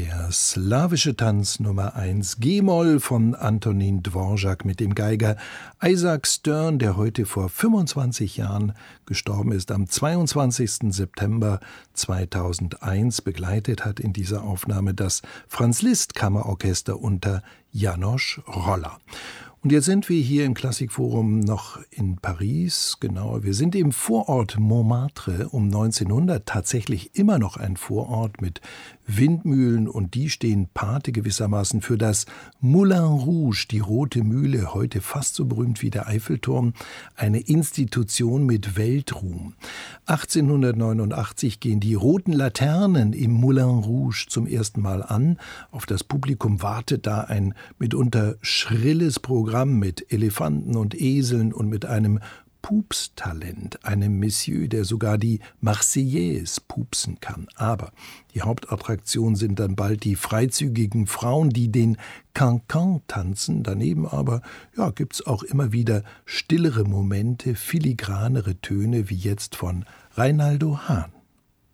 Der slawische Tanz Nummer 1 G-Moll von Antonin Dvorak mit dem Geiger Isaac Stern, der heute vor 25 Jahren gestorben ist. Am 22. September 2001 begleitet hat in dieser Aufnahme das Franz-Liszt-Kammerorchester unter János Roller. Und jetzt sind wir hier im Klassikforum noch in Paris, genauer, wir sind im Vorort Montmartre um 1900, tatsächlich immer noch ein Vorort mit Windmühlen, und die stehen Pate gewissermaßen für das Moulin Rouge, die Rote Mühle, heute fast so berühmt wie der Eiffelturm, eine Institution mit Weltruhm. 1889 gehen die roten Laternen im Moulin Rouge zum ersten Mal an. Auf das Publikum wartet da ein mitunter schrilles Programm mit Elefanten und Eseln und mit einem Pupstalent, einem Monsieur, der sogar die Marseillaise pupsen kann. Aber die Hauptattraktion sind dann bald die freizügigen Frauen, die den Cancan tanzen. Daneben aber gibt's auch immer wieder stillere Momente, filigranere Töne, wie jetzt von Reinaldo Hahn.